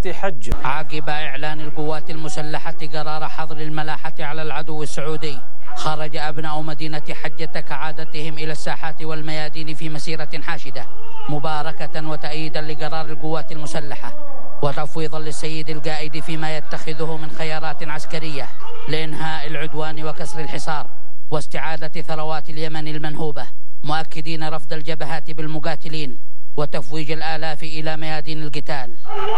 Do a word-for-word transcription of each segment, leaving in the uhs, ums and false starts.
حج. عقب إعلان القوات المسلحة قرار حظر الملاحة على العدو السعودي، خرج أبناء مدينة حجة كعادتهم إلى الساحات والميادين في مسيرة حاشدة مباركة وتأييدا لقرار القوات المسلحة، وتفويضا للسيد القائد فيما يتخذه من خيارات عسكرية لإنهاء العدوان وكسر الحصار واستعادة ثروات اليمن المنهوبة، مؤكدين رفض الجبهات بالمقاتلين وتفويج الآلاف إلى ميادين القتال.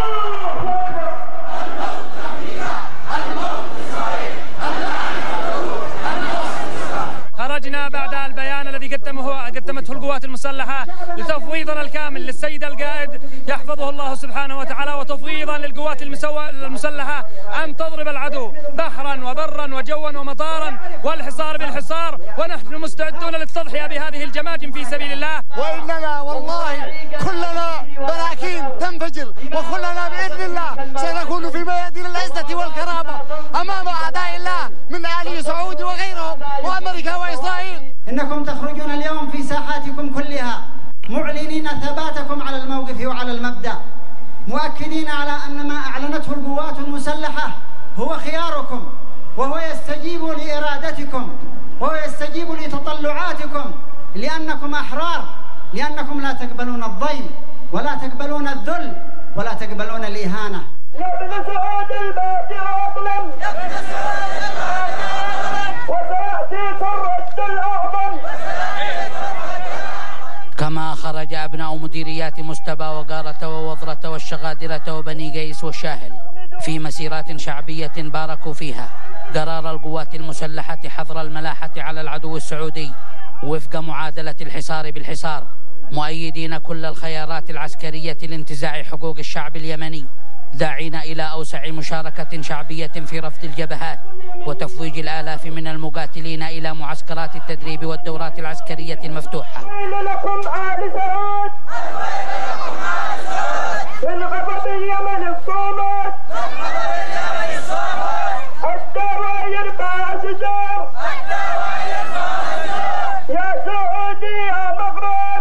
خرجنا بعد البيان الذي قدمه قدمته القوات المسلحة لتفويضنا الكامل للسيد القائد يحفظه الله سبحانه وتعالى، وتفويضا للقوات المسلحة أن تضرب العدو بحرا وبرا وجوا ومطارا والحصار بالحصار، ونحن مستعدون للتضحية بهذه الجماجم في سبيل الله. وإننا والله كلنا براكين تنفجر، وكلنا بإذن الله سنكون في ميادين العزة والكرامة أمام أعداء الله من آل سعود وغيرهم وأمريكا وإسرائيل. إنكم تخرجون اليوم في ساحاتكم كلها معلنين ثباتكم على الموقف وعلى المبدأ، مؤكدين على أن ما أعلنته القوات المسلحة هو خياركم، وهو يستجيب لإرادتكم، وهو يستجيب لتطلعاتكم، لأنكم أحرار، لأنكم لا تقبلون الضيم ولا تقبلون الذل ولا تقبلون الإهانة. يا ابن سعود الباقي عطلا، يا ابن سعود الباقي عطلا، وسيأتيكم الرد الأعظم. كما خرج أبناء مديريات مستبى وقارة ووضرة والشغادرة وبني قيس والشاهل في مسيرات شعبية باركوا فيها قرار القوات المسلحة حظر الملاحة على العدو السعودي وفق معادلة الحصار بالحصار، مؤيدين كل الخيارات العسكرية لانتزاع حقوق الشعب اليمني، داعين إلى أوسع مشاركة شعبية في رفض الجبهات وتفويج الآلاف من المقاتلين إلى معسكرات التدريب والدورات العسكرية المفتوحة. لكم آل سعود، بالغضب اليمن الصومات، الدواء يرفع الشجار، يا سعودي يا مغرور.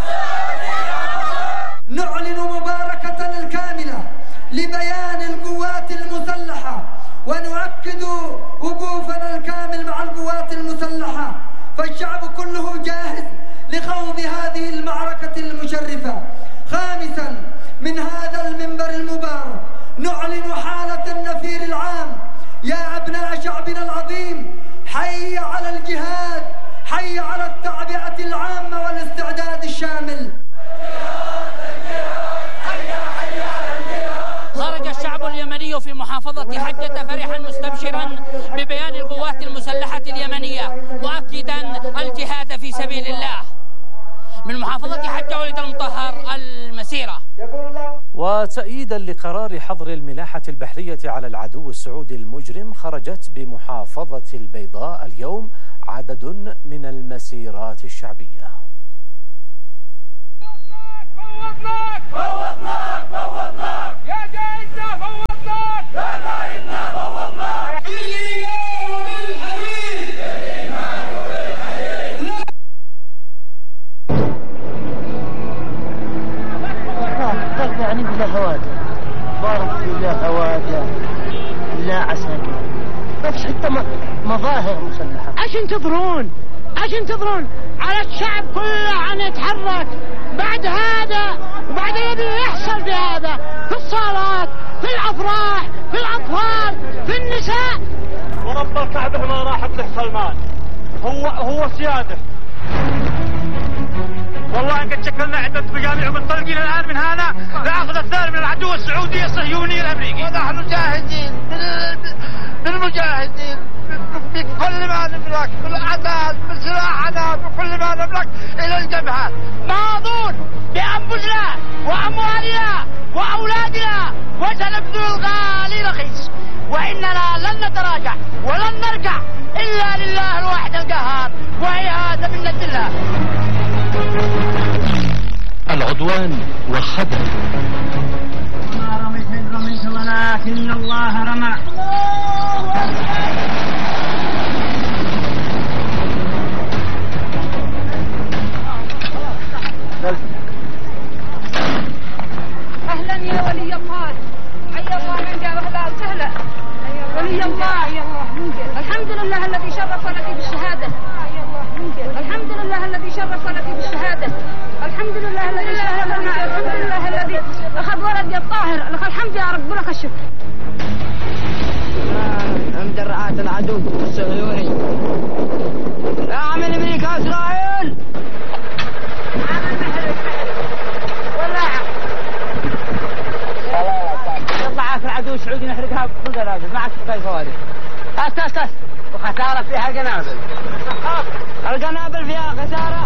نعلن مباركة الكاملة لبيان القوات المسلحة، ونؤكد وقوفنا الكامل مع القوات المسلحة، فالشعب كله جاهز لخوض هذه المعركة المشرفة. خامسا، من هذا المنبر المبارك نعلن حالة النفير العام. يا أبناء شعبنا العظيم، حي على الجهاد، حي على التعبئة العامة والاستعداد الشامل. خرج الشعب اليمني في محافظة حجة فرحا مستبشرا ببيان القوات المسلحة اليمنية، مؤكدا الجهاد في سبيل الله. من محافظة حجة ولد المطهر، المسيرة. وتأييدا لقرار حظر الملاحة البحرية على العدو السعودي المجرم، خرجت بمحافظة البيضاء اليوم عدد من المسيرات الشعبية. فوضناك فوضناك فوضناك يا قايدنا، فوضناك يا قايدنا، فوضناك بالإيمان وبالحديد، بالإيمان وبالحديد. يعني بلا هواجة، ضرب بلا هواجة، لا عساكر، ما فيش حتى مظاهر مسلحة. ايش ينتظرون؟ ايش ينتظرون؟ على الشعب كله أن يتحرك بعد هذا وبعد الذي يحصل في هذا، في الصالات، في الأفراح، في الأطفال، في النساء. ورب الكعبة ما راح تحصل مال، هو هو سيادة. والله ان قد شكلنا عدة مجاميع ومنطلقين الان من هنا لاخذ الثار من العدو السعودي الصهيوني الامريكي. ونحن جاهزين بالمجاهدين بكل ما نملك، بالعداد، بسلاحنا، بكل ما نملك الى الجبهه، ماضون بانفسنا واموالنا واولادنا، وسنبذل الغالي رخيص، واننا لن نتراجع ولن نرجع الا لله الواحد القهار، وهي هذا منة الله. العدوان والخدع. ما رميت من رميت ولكن الله رمى. أهلا يا ولي الطال، السعودي اخذ ولدي الطاهر، لك الحمد يا رب ولك الشكر. مدرعات العدو الصهيوني. اعمل امريكا اسرائيل. يطلع في العدو السعودي نحرقها بالقنابل، ما عاد تبقى فوارق. هات هات هات وخساره فيها القنابل. القنابل فيها خساره.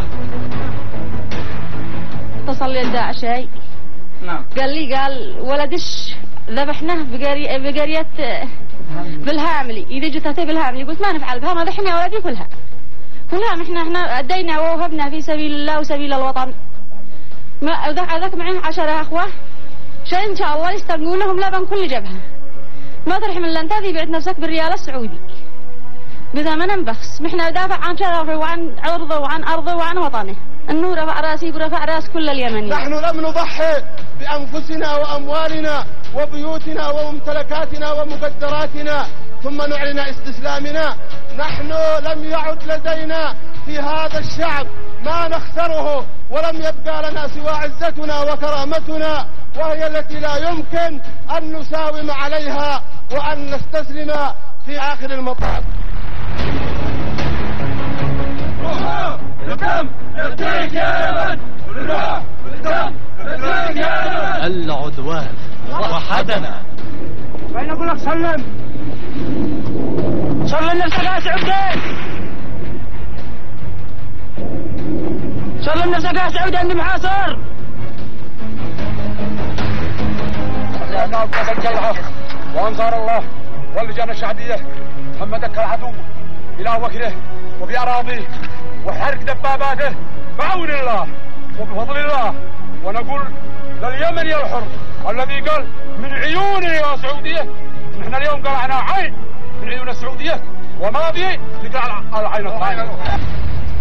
اتصل لي الداعشي. نعم. قال لي قال ولدش ذبحناه بقرية بقرية بالهاملي، إذا جتته بالهاملي. قلت ما نفعل بها، ما ذبحنا يا ولدي كلها كلها احنا احنا أدينا ووهبنا في سبيل الله وسبيل الوطن. ما ذاك معه عشرة أخوة شيء إن شاء الله يستلقون لهم لبن كل جبهة. ما ترحم إلا أنت ذي بعد نفسك بالريال السعودي بثمن بخس. احنا ندافع عن شرفه وعن عرضه وعن أرضه وعن وطنه. النور رفع راسي ورفع راس كل اليمنيين. نحن لم نضحي بأنفسنا وأموالنا وبيوتنا وممتلكاتنا ومقدراتنا ثم نعلن استسلامنا. نحن لم يعد لدينا في هذا الشعب ما نخسره، ولم يبقى لنا سوى عزتنا وكرامتنا، وهي التي لا يمكن أن نساوم عليها وأن نستسلم في آخر المطاف. الدم يرتيك يا يمن، والروح والدم يرتيك يا يمن. العدوان وحدنا. وين اقول لك سلم سلم نفسك يا سعودي، سلم نفسك يا سعودي اني محاصر. وانصار الله واللجان الشعبيه همدك العدو الى وكره وبأراضيه وحرق دباباته بعون الله وبفضل الله. ونقول لليمن يا الحر الذي قال من عيوني يا سعودية، نحن اليوم قلعنا عين من عيون السعودية وماضي لقلع العين الثانية.